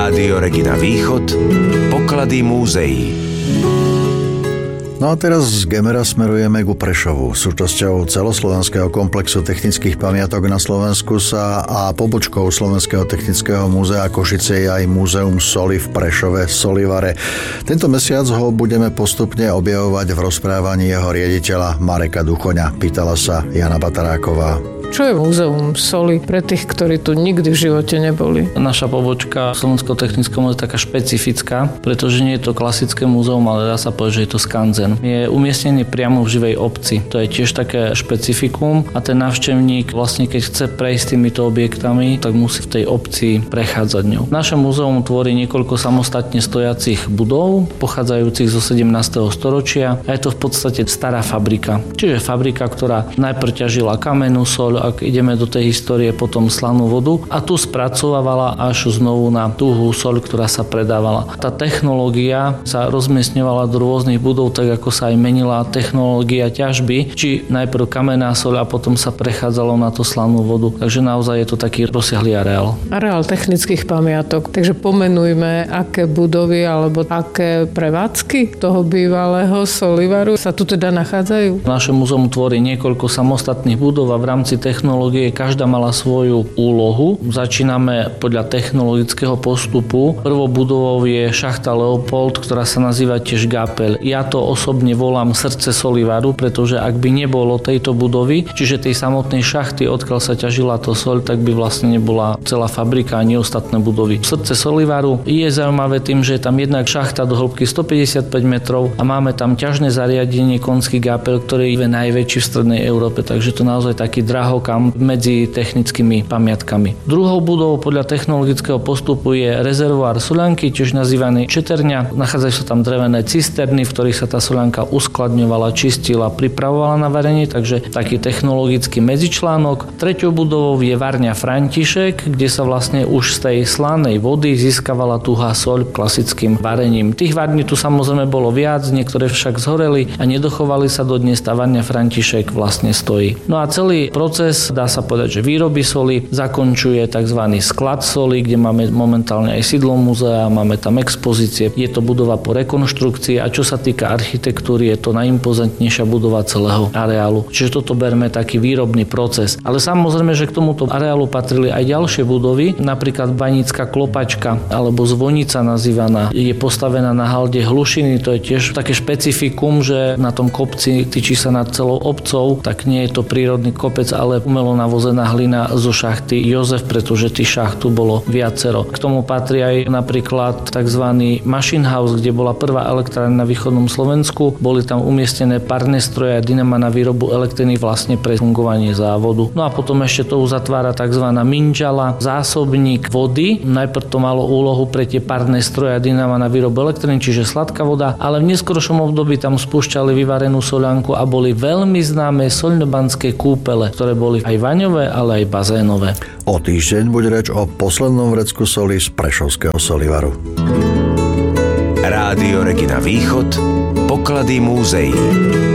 Rádio Regina Východ, poklady múzeí. No a teraz z Gemera smerujeme ku Prešovu. Súčasťou celoslovenského komplexu technických pamiatok na Slovensku sa a pobočkou Slovenského technického múzea Košice je aj Múzeum soli v Prešove, Solivare. Tento mesiac ho budeme postupne objavovať v rozprávaní jeho riaditeľa Mareka Duchoňa. Pýtala sa Jana Bataráková. Čo je Múzeum soli pre tých, ktorí tu nikdy v živote neboli? Naša pobočka Slovenského technického múzea je taká špecifická, pretože nie je to klasické múzeum, ale dá sa povedať, že je to skanzen. Je umiestnený priamo v živej obci. To je tiež také špecifikum a ten návštevník vlastne keď chce prejsť týmito objektami, tak musí v tej obci prechádzať ňou. Naše múzeum tvorí niekoľko samostatne stojacích budov, pochádzajúcich zo 17. storočia a je to v podstate stará fabrika. Čiže fabrika, ktorá najprv ťažila kamennú soľ, ak ideme do tej histórie, potom slanú vodu a tu spracovávala až znovu na tuhú soľ, ktorá sa predávala. Tá technológia sa rozmiestňovala do rôznych budov, tak ako sa aj menila technológia ťažby, či najprv kamenná soľ a potom sa prechádzalo na tú slanú vodu. Takže naozaj je to taký rozsiahlý areál. Areál technických pamiatok. Takže pomenujme, aké budovy alebo aké prevádzky toho bývalého Solivaru sa tu teda nachádzajú. Naše múzeum tvorí niekoľko samostatných budov a v rámci technológie každá mala svoju úlohu. Začíname podľa technologického postupu. Prvou budovou je šachta Leopold, ktorá sa nazýva tiež Gápel. Ja to osobne volám srdce Solivaru, pretože ak by nebolo tejto budovy, čiže tej samotnej šachty, odkiaľ sa ťažila to soľ, tak by vlastne nebola celá fabrika ani ostatné budovy. Srdce Solivaru je zaujímavé tým, že je tam jednak šachta do hĺbky 155 metrov a máme tam ťažné zariadenie konský Gápel, ktorý je najväčší v strednej Európe, takže to naozaj taký drahokam medzi technickými pamiatkami. Druhou budovou podľa technologického postupu je rezervoár soľanky, tiež nazývaný četerňa. Nachádzajú sa tam drevené cisterny, v ktorých sa tá soľanka uskladňovala, čistila, pripravovala na varenie, takže taký technologický medzičlánok. Treťou budovou je varňa František, kde sa vlastne už z tej slanej vody získavala tuhá soľ klasickým varením. Tých varní tu samozrejme bolo viac, niektoré však zhoreli a nedochovali sa dodnes. Tá varňa František vlastne stojí. No a celý proces, dá sa povedať, že výroby soli zakončuje tzv. Sklad soli, kde máme momentálne aj sídlo múzea, máme tam expozície. Je to budova po rekonštrukcii a čo sa týka architektúry, je to najimpozantnejšia budova celého areálu. Čiže toto berme taký výrobný proces. Ale samozrejme, že k tomuto areálu patrili aj ďalšie budovy, napríklad Banícka klopačka alebo zvonica nazývaná. Je postavená na halde hlušiny, to je tiež také špecifikum, že na tom kopci tyčí sa nad celou obcou, tak nie je to prírodný kopec, ale umelo navozená hlina zo šachty Jozef, pretože tých šacht tu bolo viacero. K tomu patrí aj napríklad tzv. Machine House, kde bola prvá elektrárna na východnom Slovensku. Boli tam umiestnené parné stroje a dynama na výrobu elektriny vlastne pre fungovanie závodu. No a potom ešte to uzatvára tzv. Minžala, zásobník vody. Najprv to malo úlohu pre tie parné stroje a dynama na výrobu elektriny, čiže sladká voda, ale v neskôršom období tam spúšťali vyvarenú soľanku a boli veľmi známe soľnobanské kúpele, ktoré boli aj vaňové, ale aj bazénové. O týždeň bude reč o poslednom vrecku soli z Prešovského Solivaru. Rádio Regina Východ, poklady múzeí.